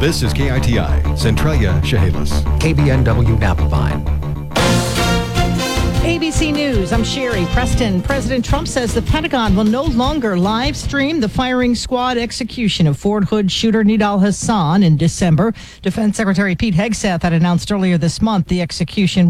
This is KITI, Centralia, Chehalis. KBNW Napa Vine. ABC News, I'm Sherry Preston. President Trump says the Pentagon will no longer live stream the firing squad execution of Fort Hood shooter Nidal Hasan in December. Defense Secretary Pete Hegseth had announced earlier this month the execution